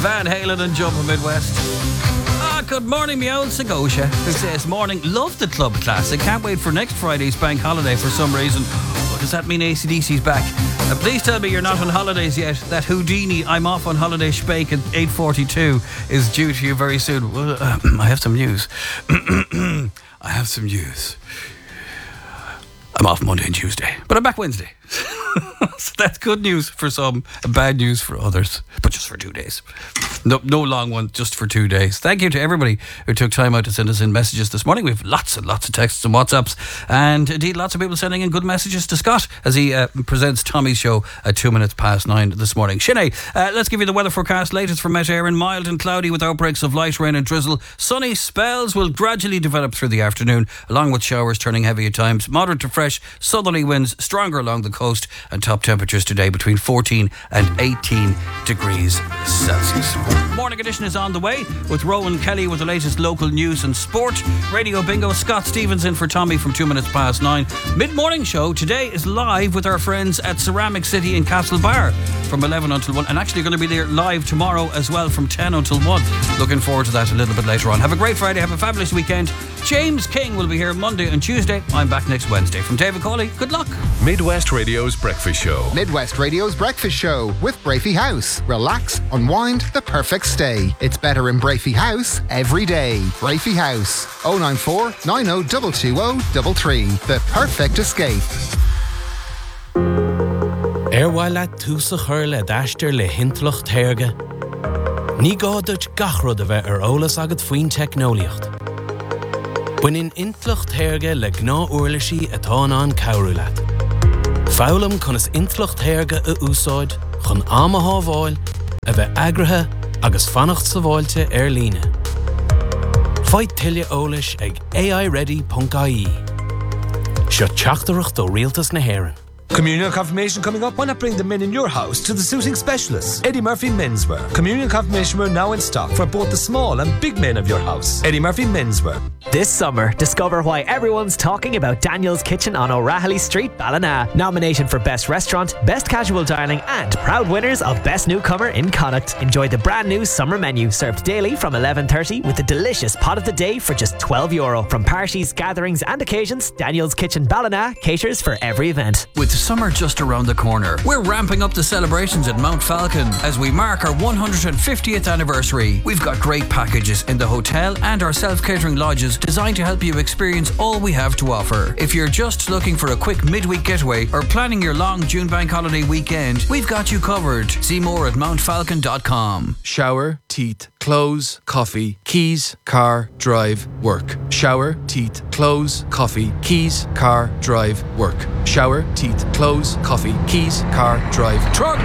Van Halen and Jumper Midwest. Good morning, me old Segosia, who says, morning, love the Club Classic. Can't wait for next Friday's bank holiday for some reason. What does that mean AC/DC's back? Please tell me you're not on holidays yet. That Houdini, I'm off on holiday spake at 8:42 is due to you very soon. Well, I have some news. I have some news. I'm off Monday and Tuesday, but I'm back Wednesday. So that's good news for some and bad news for others, but just for 2 days. No long one, just for 2 days. Thank you to everybody who took time out to send us in messages this morning. We have lots and lots of texts and WhatsApps, and indeed lots of people sending in good messages to Scott as he presents Tommy's show at 9:02 this morning. Sinead, let's give you the weather forecast. Latest from Met Éireann: mild and cloudy with outbreaks of light rain and drizzle. Sunny spells will gradually develop through the afternoon, along with showers turning heavy at times. Moderate to fresh southerly winds, stronger along the coast, and top temperatures today between 14 and 18 degrees Celsius. Morning edition is on the way with Rowan Kelly with the latest local news and sport. Radio Bingo, Scott Stevens in for Tommy from 9:02. Mid-morning show today is live with our friends at Ceramic City in Castlebar from 11 until 1, and actually going to be there live tomorrow as well from 10 until 1. Looking forward to that a little bit later on. Have a great Friday, have a fabulous weekend. James King will be here Monday and Tuesday. I'm back next Wednesday. From David Cawley, good luck. Midwest Radio's Breakfast Show. Midwest Radio's Breakfast Show with Brafey House. Relax, unwind, the perfect stay. It's better in Brafey House every day. Brafey House, 094 90 220 33. The perfect escape. Erwaila túsa chur le d'aistear le hintlocht thairge. Ní gádut gachrod a bheith ólas agad faoin technoliacht. Buinin intlocht thairge le gná uirlisí atá an cabhrú leat. Fálam conas intlocht thairge a úsáid chun amathá bháil a bheith agrathe agus fannacht sa bháilte líne. Fáid tuile ólis ag aiready.ie. Seo teachtarach do rialtas na hÉireann. Communion confirmation coming up. Why not bring the men in your house to the suiting specialists? Eddie Murphy Menswear. Communion confirmation wear now in stock for both the small and big men of your house. Eddie Murphy Menswear. This summer, discover why everyone's talking about Daniel's Kitchen on O'Rahilly Street, Ballina. Nomination for Best Restaurant, Best Casual Dining, and proud winners of Best Newcomer in Connacht. Enjoy the brand new summer menu served daily from 11:30 with a delicious pot of the day for just €12. From parties, gatherings, and occasions, Daniel's Kitchen Ballina caters for every event. With summer just around the corner, we're ramping up the celebrations at Mount Falcon as we mark our 150th anniversary. We've got great packages in the hotel and our self-catering lodges designed to help you experience all we have to offer. If you're just looking for a quick midweek getaway or planning your long June bank holiday weekend, we've got you covered. See more at mountfalcon.com. Shower, teeth, clothes, coffee, keys, car, drive, work. Shower, teeth, clothes, coffee, keys, car, drive, work. Shower, teeth, clothes, coffee, keys, car, drive, truck.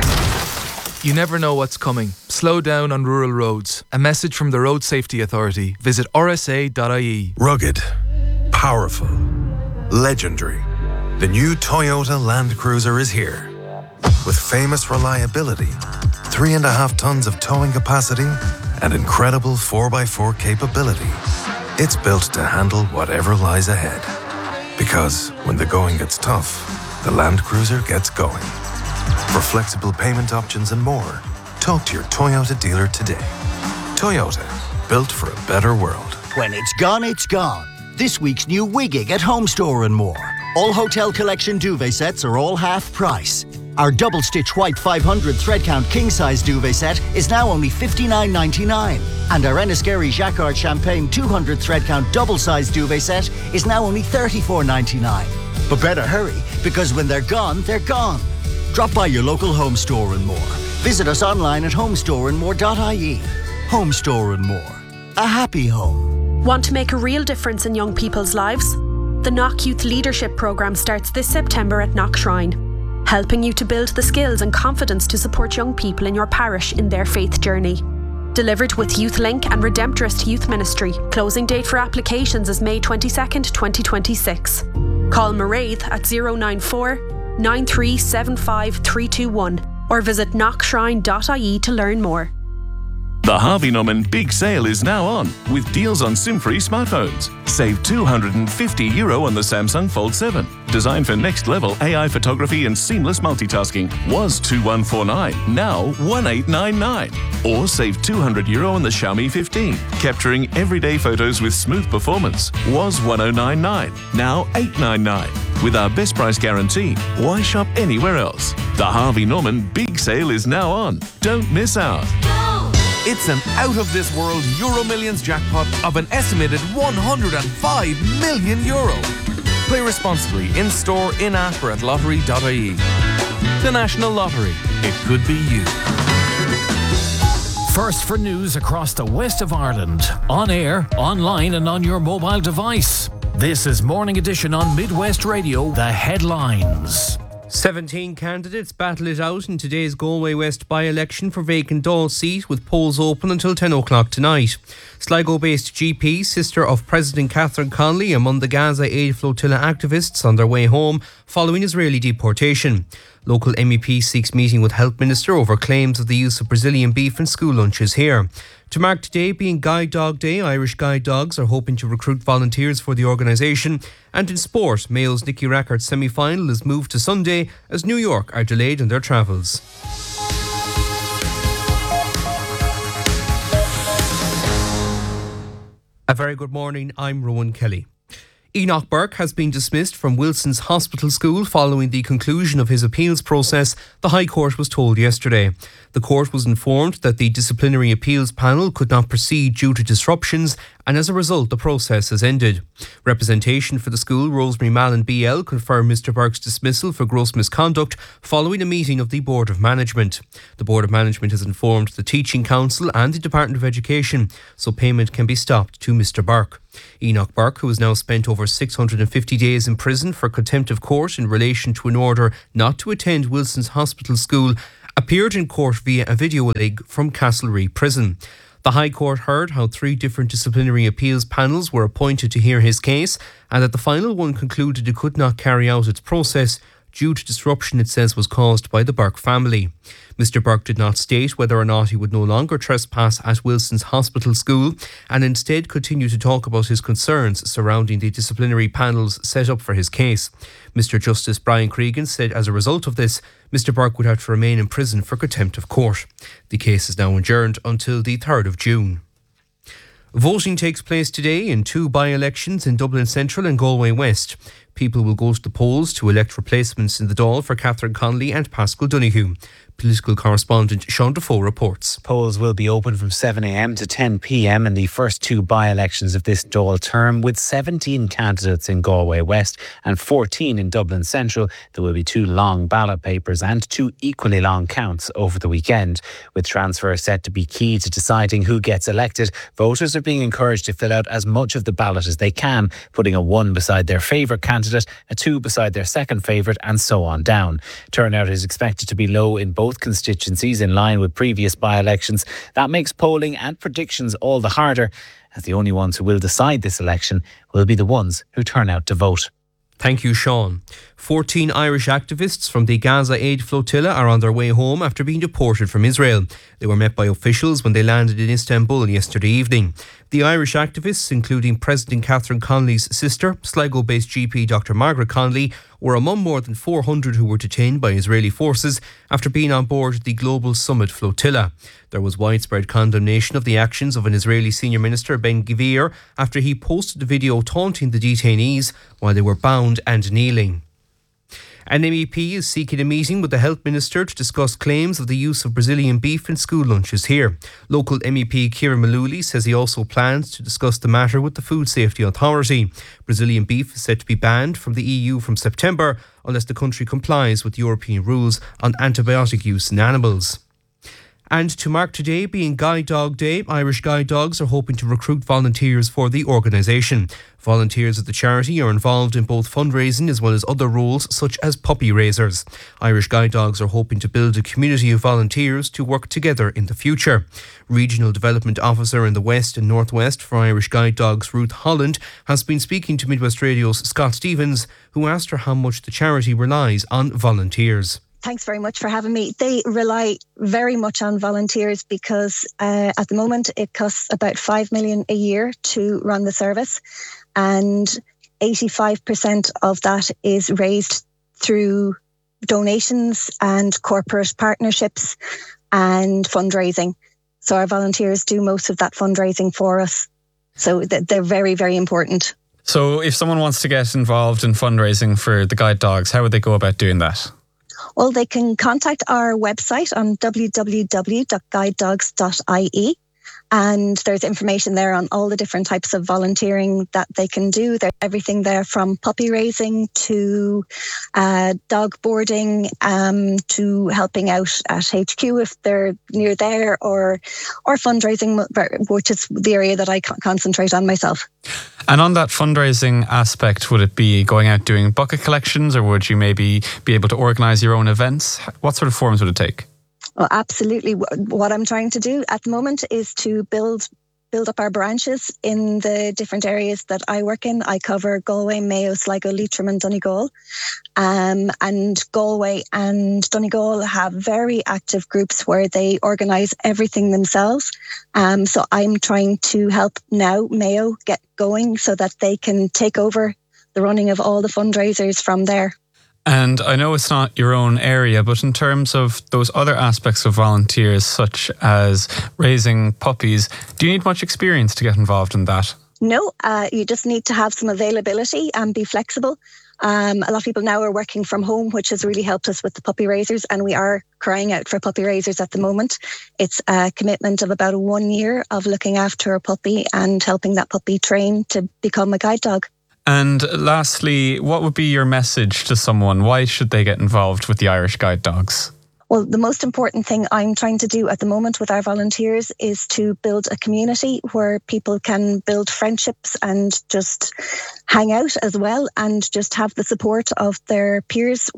You never know what's coming. Slow down on rural roads. A message from the Road Safety Authority. Visit rsa.ie. Rugged, powerful, legendary. The new Toyota Land Cruiser is here. With famous reliability, 3.5 tons of towing capacity, and incredible 4x4 capability. It's built to handle whatever lies ahead. Because when the going gets tough, the Land Cruiser gets going. For flexible payment options and more, talk to your Toyota dealer today. Toyota, built for a better world. When it's gone, it's gone. This week's new Wigging at Home Store and More. All Hotel Collection duvet sets are all half price. Our double stitch white 500 thread count king size duvet set is now only $59.99. And our Enniskerry Jacquard Champagne 200 thread count double size duvet set is now only $34.99. But better hurry, because when they're gone, they're gone. Drop by your local Home Store and More. Visit us online at homestoreandmore.ie. Home Store and More. A happy home. Want to make a real difference in young people's lives? The Knock Youth Leadership Programme starts this September at Knock Shrine, helping you to build the skills and confidence to support young people in your parish in their faith journey. Delivered with YouthLink and Redemptorist Youth Ministry. Closing date for applications is May 22nd, 2026. Call Mairead at 094 9375 321 or visit knockshrine.ie to learn more. The Harvey Norman Big Sale is now on, with deals on SIM-free smartphones. Save €250 on the Samsung Fold 7, designed for next-level AI photography and seamless multitasking, was 2149, now 1899. Or save €200 on the Xiaomi 15, capturing everyday photos with smooth performance, was 1099, now 899. With our best price guarantee, why shop anywhere else? The Harvey Norman Big Sale is now on. Don't miss out. It's an out-of-this-world Euro Millions jackpot of an estimated €105 million. Play responsibly in-store, in-app or at lottery.ie. The National Lottery. It could be you. First for news across the west of Ireland. On air, online and on your mobile device. This is Morning Edition on Midwest Radio. The headlines. 17 candidates battle it out in today's Galway West by-election for vacant Dáil seat, with polls open until 10 o'clock tonight. Sligo-based GP, sister of President Catherine Connolly, among the Gaza Aid Flotilla activists on their way home following Israeli deportation. Local MEP seeks meeting with Health Minister over claims of the use of Brazilian beef in school lunches here. To mark today being Guide Dog Day, Irish Guide Dogs are hoping to recruit volunteers for the organisation. And in sport, Mayo's Nicky Rackard's semi-final is moved to Sunday as New York are delayed in their travels. A very good morning, I'm Rowan Kelly. Enoch Burke has been dismissed from Wilson's Hospital School following the conclusion of his appeals process, the High Court was told yesterday. The court was informed that the disciplinary appeals panel could not proceed due to disruptions, and as a result the process has ended. Representation for the school, Rosemary Mallon BL, confirmed Mr Burke's dismissal for gross misconduct following a meeting of the Board of Management. The Board of Management has informed the Teaching Council and the Department of Education, so payment can be stopped to Mr Burke. Enoch Burke, who has now spent over 650 days in prison for contempt of court in relation to an order not to attend Wilson's Hospital School, appeared in court via a video link from Castlereagh Prison. The High Court heard how 3 different disciplinary appeals panels were appointed to hear his case, and that the final one concluded it could not carry out its process due to disruption it says was caused by the Burke family. Mr Burke did not state whether or not he would no longer trespass at Wilson's Hospital School, and instead continued to talk about his concerns surrounding the disciplinary panels set up for his case. Mr Justice Brian Cregan said as a result of this, Mr Burke would have to remain in prison for contempt of court. The case is now adjourned until the 3rd of June. Voting takes place today in 2 by-elections in Dublin Central and Galway West. People will go to the polls to elect replacements in the Dáil for Catherine Connolly and Paschal Donoghue. Political correspondent Sean Defoe reports. Polls will be open from 7 a.m. to 10 p.m. in the first 2 by-elections of this Dáil term, with 17 candidates in Galway West and 14 in Dublin Central. There will be 2 long ballot papers and 2 equally long counts over the weekend. With transfer set to be key to deciding who gets elected, voters are being encouraged to fill out as much of the ballot as they can, putting a 1 beside their favourite candidate, a 2 beside their second favourite, and so on down. Turnout is expected to be low in both constituencies, in line with previous by-elections. That makes polling and predictions all the harder, as the only ones who will decide this election will be the ones who turn out to vote. Thank you, Sean. 14 Irish activists from the Gaza Aid Flotilla are on their way home after being deported from Israel. They were met by officials when they landed in Istanbul yesterday evening. The Irish activists, including President Catherine Connolly's sister, Sligo-based GP Dr Margaret Connolly, were among more than 400 who were detained by Israeli forces after being on board the Global Summit Flotilla. There was widespread condemnation of the actions of an Israeli senior minister, Ben-Gvir, after he posted a video taunting the detainees while they were bound and kneeling. An MEP is seeking a meeting with the Health Minister to discuss claims of the use of Brazilian beef in school lunches here. Local MEP Kieran Malooly says he also plans to discuss the matter with the Food Safety Authority. Brazilian beef is set to be banned from the EU from September unless the country complies with European rules on antibiotic use in animals. And to mark today being Guide Dog Day, Irish Guide Dogs are hoping to recruit volunteers for the organisation. Volunteers at the charity are involved in both fundraising as well as other roles such as puppy raisers. Irish Guide Dogs are hoping to build a community of volunteers to work together in the future. Regional Development Officer in the West and North West for Irish Guide Dogs, Ruth Holland, has been speaking to Midwest Radio's Scott Stevens, who asked her how much the charity relies on volunteers. Thanks very much for having me. They rely very much on volunteers because at the moment it costs about $5 million a year to run the service. And 85% of that is raised through donations and corporate partnerships and fundraising. So our volunteers do most of that fundraising for us. So they're very, very important. So if someone wants to get involved in fundraising for the guide dogs, how would they go about doing that? Well, they can contact our website on www.guidedogs.ie. And there's information there on all the different types of volunteering that they can do. There's everything there from puppy raising to dog boarding, to helping out at HQ if they're near there, or fundraising, which is the area that I concentrate on myself. And on that fundraising aspect, would it be going out doing bucket collections, or would you maybe be able to organise your own events? What sort of forms would it take? Well, absolutely. What I'm trying to do at the moment is to build up our branches in the different areas that I work in. I cover Galway, Mayo, Sligo, Leitrim and Donegal. And Galway and Donegal have very active groups where they organise everything themselves. So I'm trying to help now Mayo get going so that they can take over the running of all the fundraisers from there. And I know it's not your own area, but in terms of those other aspects of volunteers, such as raising puppies, do you need much experience to get involved in that? No, you just need to have some availability and be flexible. A lot of people now are working from home, which has really helped us with the puppy raisers, and we are crying out for puppy raisers at the moment. It's a commitment of about 1 year of looking after a puppy and helping that puppy train to become a guide dog. And lastly, what would be your message to someone? Why should they get involved with the Irish Guide Dogs? Well, the most important thing I'm trying to do at the moment with our volunteers is to build a community where people can build friendships and just hang out as well, and just have the support of their peers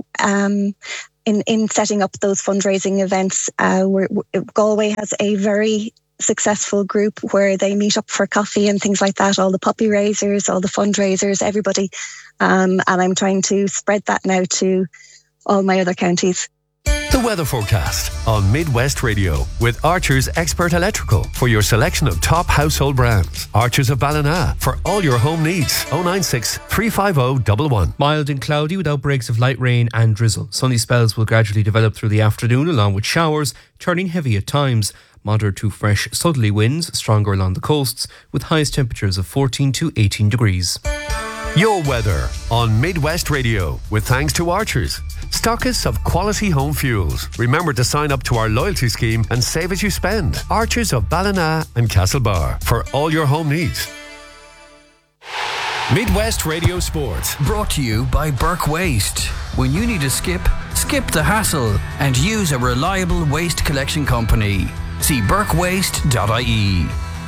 in setting up those fundraising events. Galway has a very successful group where they meet up for coffee and things like that, all the puppy raisers, all the fundraisers, everybody. And I'm trying to spread that now to all my other counties. The weather forecast on Midwest Radio with Archer's Expert Electrical for your selection of top household brands. Archer's of Ballina for all your home needs. 096 350 111. Mild and cloudy with outbreaks of light rain and drizzle. Sunny spells will gradually develop through the afternoon, along with showers, turning heavy at times. Moderate to fresh southerly winds, stronger along the coasts, with highest temperatures of 14 to 18 degrees. Your weather on Midwest Radio with thanks to Archers, stockists of quality home fuels. Remember to sign up to our loyalty scheme and save as you spend. Archers of Ballina and Castlebar for all your home needs. Midwest Radio Sport, brought to you by Burke Waste. When you need a skip the hassle and use a reliable waste collection company. See burkewaste.ie.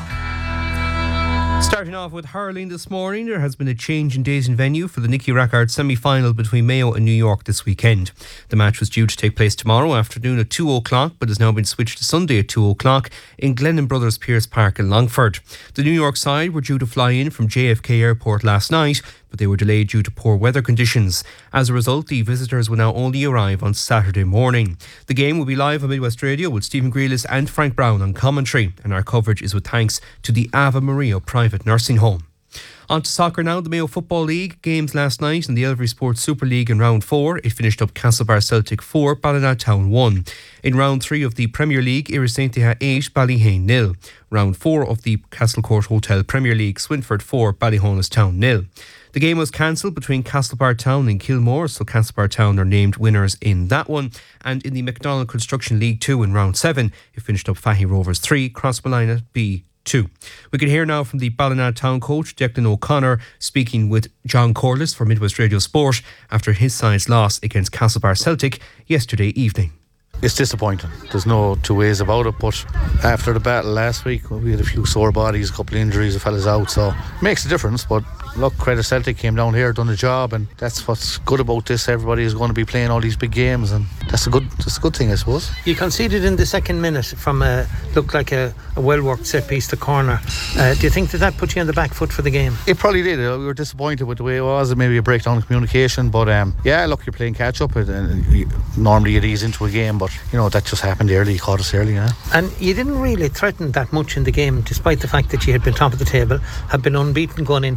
Starting off with hurling this morning, there has been a change in date and venue for the Nicky Rackard semi-final between Mayo and New York this weekend. The match was due to take place tomorrow afternoon at 2 o'clock, but has now been switched to Sunday at 2 o'clock in Glennon Brothers Pierce Park in Longford. The New York side were due to fly in from JFK Airport last night, but they were delayed due to poor weather conditions. As a result, the visitors will now only arrive on Saturday morning. The game will be live on Midwest Radio with Stephen Grealis and Frank Brown on commentary, and our coverage is with thanks to the Ava Maria Private Nursing Home. On to soccer now. The Mayo Football League games last night in the Elvery Sports Super League in round 4. It finished up Castlebar Celtic 4, Ballinatown 1. In round 3 of the Premier League, Irisaintia 8, Ballyhane 0. Round 4 of the Castlecourt Hotel Premier League, Swinford 4, Ballyhonus Town 0. The game was cancelled between Castlebar Town and Kilmore, so Castlebar Town are named winners in that one. And in the McDonald Construction League 2 in round 7, it finished up Fahy Rovers 3, Crossmolina B 2. We can hear now from the Ballina Town coach Declan O'Connor speaking with John Corliss for Midwest Radio Sport after his side's loss against Castlebar Celtic yesterday evening. It's disappointing. There's no two ways about it, but after the battle last week, we had a few sore bodies, a couple of injuries, a fella's out, so it makes a difference. But look, credit Celtic came down here, done the job, and that's what's good about this. Everybody is going to be playing all these big games, and that's a good thing, I suppose. You conceded in the second minute from looked like a well-worked set piece to corner. Do you think that put you on the back foot for the game? It probably did. We were disappointed with the way it was, and maybe a breakdown in communication. But yeah, look, you're playing catch up, and normally it ease into a game, but you know that just happened early. You caught us early, yeah. And you didn't really threaten that much in the game, despite the fact that you had been top of the table, had been unbeaten going into this.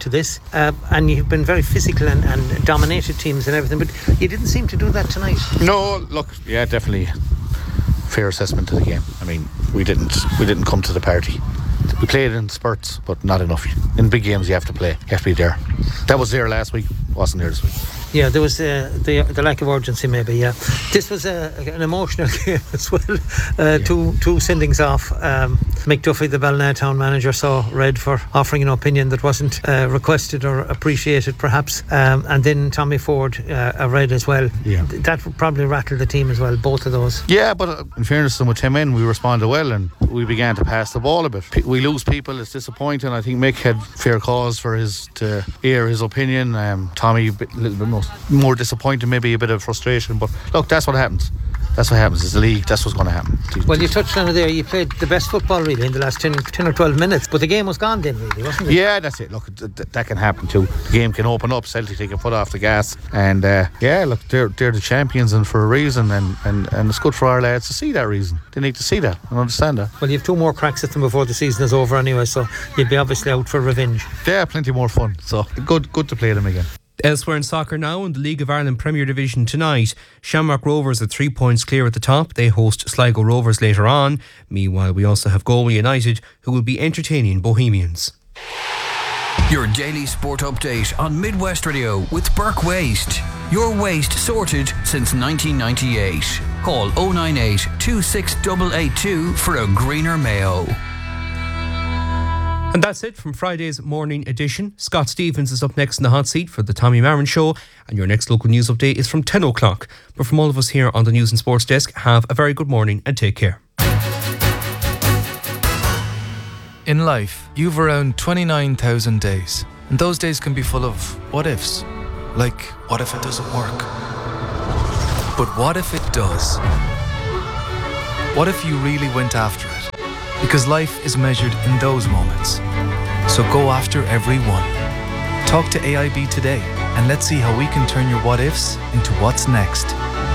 and you've been very physical and dominated teams and everything, but you didn't seem to do that tonight. No, look, yeah, definitely fair assessment to the game. I mean, we didn't come to the party. We played in spurts, but not enough. In big games, you have to play. You have to be there. That was there last week. Wasn't there this week. Yeah, there was the lack of urgency, maybe. Yeah, this was an emotional game as well. Two sendings off. Mick Duffy, the Ballina town manager, saw red for offering an opinion that wasn't requested or appreciated, perhaps. And then Tommy Ford, a red as well. Yeah, that probably rattled the team as well. Both of those. Yeah, but in fairness to them, with 10 men, we responded well, and we began to pass the ball a bit. We lose people. It's disappointing. I think Mick had fair cause for to air his opinion. Tommy, a little bit more disappointed, maybe a bit of frustration, but look, that's what happens. That's what happens. It's a league. That's what's going to happen. Well, you touched on it there. You played the best football really in the last 10 or 12 minutes, but the game was gone then, really, wasn't it? Yeah, that's it. Look, that can happen too. The game can open up. Celtic take a foot off the gas, and yeah, look, they're the champions, and for a reason, and it's good for our lads to see that reason. They need to see that and understand that. Well, you have 2 more cracks at them before the season is over anyway, so you'll be obviously out for revenge. Yeah, plenty more fun. So good to play them again. Elsewhere in soccer now, in the League of Ireland Premier Division tonight, Shamrock Rovers are 3 points clear at the top. They host Sligo Rovers later on. Meanwhile, we also have Galway United, who will be entertaining Bohemians. Your daily sport update on Midwest Radio with Burke Waste. Your waste sorted since 1998. Call 098 26882 for a greener Mayo. And that's it from Friday's morning edition. Scott Stevens is up next in the hot seat for the Tommy Marin Show, and your next local news update is from 10 o'clock. But from all of us here on the News and Sports Desk, have a very good morning and take care. In life, you've around 29,000 days, and those days can be full of what ifs. Like, what if it doesn't work? But what if it does? What if you really went after it? Because life is measured in those moments. So go after every one. Talk to AIB today, and let's see how we can turn your what ifs into what's next.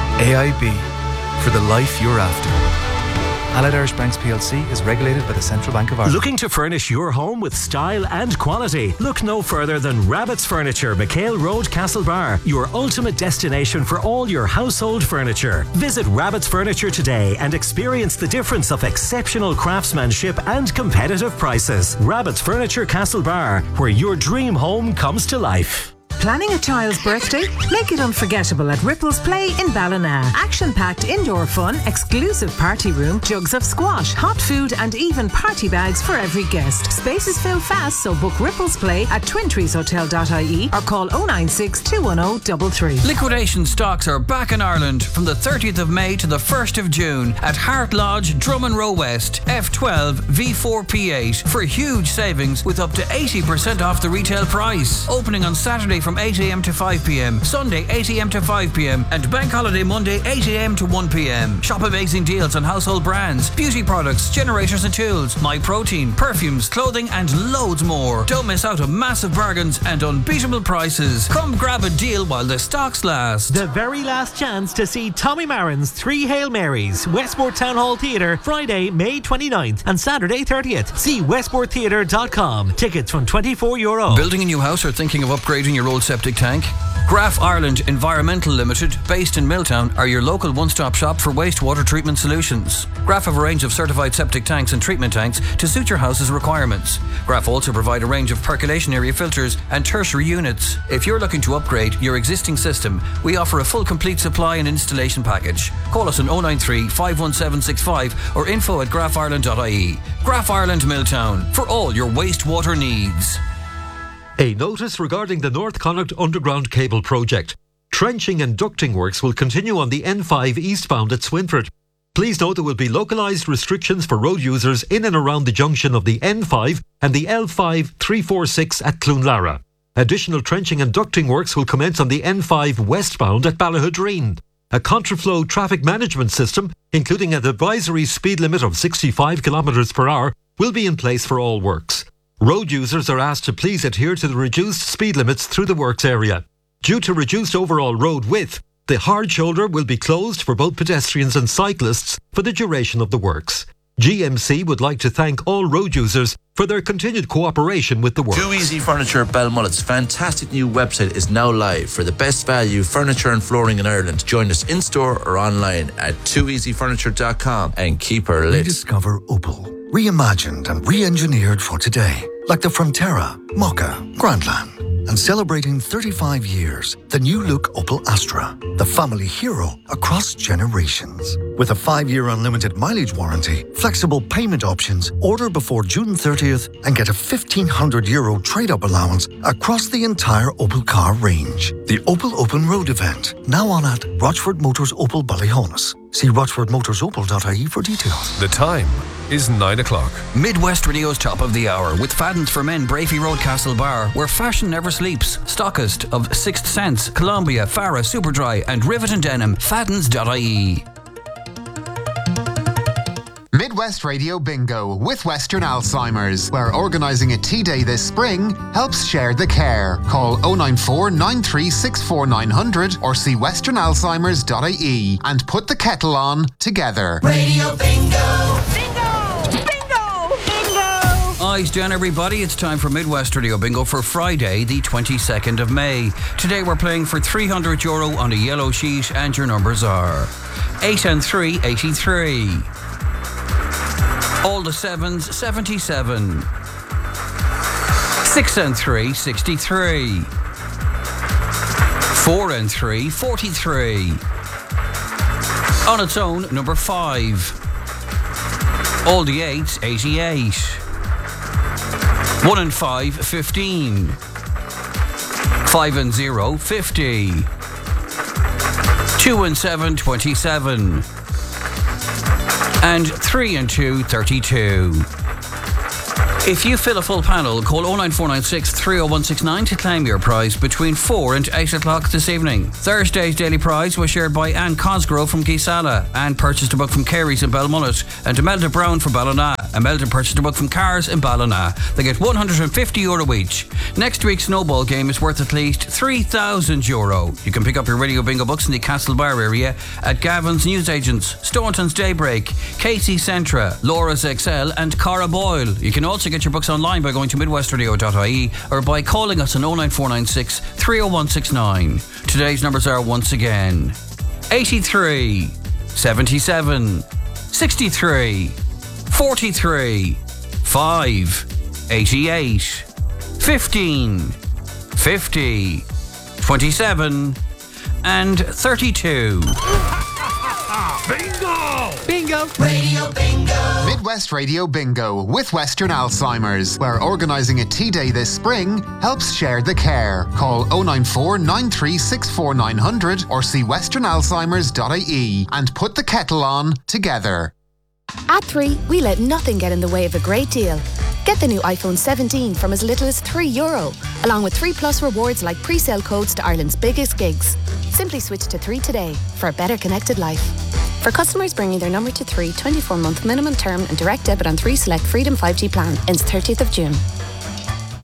AIB, for the life you're after. Allied Irish Banks PLC is regulated by the Central Bank of Ireland. Looking to furnish your home with style and quality? Look no further than Rabbit's Furniture, McHale Road, Castlebar, your ultimate destination for all your household furniture. Visit Rabbit's Furniture today and experience the difference of exceptional craftsmanship and competitive prices. Rabbit's Furniture, Castlebar, where your dream home comes to life. Planning a child's birthday? Make it unforgettable at Ripples Play in Ballina. Action-packed indoor fun, exclusive party room, jugs of squash, hot food and even party bags for every guest. Spaces fill fast, so book Ripples Play at twintreeshotel.ie or call 096 210 33. Liquidation stocks are back in Ireland from the 30th of May to the 1st of June at Hart Lodge, Drummond Row West, F12 V4 P8 for huge savings with up to 80% off the retail price. Opening on Saturday from 8am to 5pm, Sunday 8am to 5pm, and Bank Holiday Monday 8am to 1pm. Shop amazing deals on household brands, beauty products, generators and tools, My Protein, perfumes, clothing and loads more. Don't miss out on massive bargains and unbeatable prices. Come grab a deal while the stocks last. The very last chance to see Tommy Marin's 3 Hail Marys, Westport Town Hall Theatre, Friday, May 29th and Saturday 30th. See westporttheatre.com. Tickets from €24. Building a new house or thinking of upgrading your old septic tank? Graf Ireland Environmental Limited, based in Milltown, are your local one-stop shop for wastewater treatment solutions. Graf have a range of certified septic tanks and treatment tanks to suit your house's requirements. Graf also provide a range of percolation area filters and tertiary units. If you're looking to upgrade your existing system, we offer a full complete supply and installation package. Call us on 093 51765 or info@grafireland.ie. Graf Ireland Milltown, for all your wastewater needs. A notice regarding the North Connacht Underground Cable Project. Trenching and ducting works will continue on the N5 eastbound at Swinford. Please note there will be localised restrictions for road users in and around the junction of the N5 and the L5 346 at Cloonlara. Additional trenching and ducting works will commence on the N5 westbound at Ballahudreen. A contraflow traffic management system, including an advisory speed limit of 65 km per hour, will be in place for all works. Road users are asked to please adhere to the reduced speed limits through the works area. Due to reduced overall road width, the hard shoulder will be closed for both pedestrians and cyclists for the duration of the works. GMC would like to thank all road users for for their continued cooperation with the work. Too Easy Furniture Balmullet's fantastic new website is now live for the best value furniture and flooring in Ireland. Join us in-store or online at tooeasyfurniture.com and keep her lit. Rediscover Opel. Reimagined and re-engineered for today. Like the Frontera, Mokka, Grandland. And celebrating 35 years, the new look Opel Astra, the family hero across generations. With a 5-year unlimited mileage warranty, flexible payment options, order before June 30th and get a €1,500 trade-up allowance across the entire Opel car range. The Opel Open Road event, now on at Rochford Motors Opel Ballyhonus. See rochfordmotorsopel.ie for details. The time is 9 o'clock. Midwest Radio's top of the hour with Fadden's for Men, Brafey Road, Castlebar, where fashion never sleeps. Stockist of Sixth Sense, Columbia, Farah, Superdry, and Rivet and Denim. Faddens.ie. Midwest Radio Bingo with Western Alzheimer's, where organising a tea day this spring helps share the care. Call 094 9364 900 or see westernalzheimers.ie and put the kettle on together. Radio Bingo! Eyes down, everybody. It's time for Midwest Radio Bingo for Friday, the 22nd of May. Today we're playing for €300 on a yellow sheet, and your numbers are 8 and 3, 83. All the 7s, 77. 6 and 3, 63. 4 and 3, 43. On its own, number 5. All the 8s, 88. 1 and 5, 15. 5 and 0, 50. 2 and 7, 27. And 3 and 2, 32. If you fill a full panel, call 09496 30169 to claim your prize between 4 and 8 o'clock this evening. Thursday's daily prize was shared by Anne Cosgrove from Geesala. Anne purchased a book from Carey's in Belmullet, and Imelda Brown from Ballina. Imelda purchased a book from Cars in Ballina. They get €150 each. Next week's snowball game is worth at least €3,000. You can pick up your Radio Bingo books in the Castlebar area at Gavin's Newsagents, Staunton's Daybreak, Casey Centra, Laura's XL, and Cara Boyle. You can also get your books online by going to midwestradio.ie or by calling us on 09496 30169. Today's numbers are once again 83, 77, 63, 43, 5, 88, 15, 50, 27, and 32. Bingo! Bingo! Radio Bingo! Midwest Radio Bingo with Western Alzheimer's, where organising a tea day this spring helps share the care. Call 094 9364 900 or see westernalzheimers.ie and put the kettle on together. At 3, we let nothing get in the way of a great deal. Get the new iPhone 17 from as little as €3, along with 3 Plus rewards like pre-sale codes to Ireland's biggest gigs. Simply switch to 3 today for a better connected life. For customers bringing their number to 3, 24-month minimum term and direct debit on 3 select Freedom 5G plan ends 30th of June.